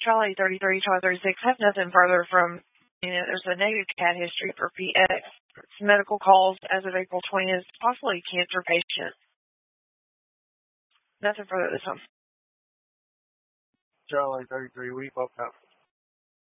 Charlie 33, Charlie 36 have nothing further from, there's a negative CAT history for PX. It's medical calls as of April 20th, possibly a cancer patient. Nothing further this time. Charlie 33, we both have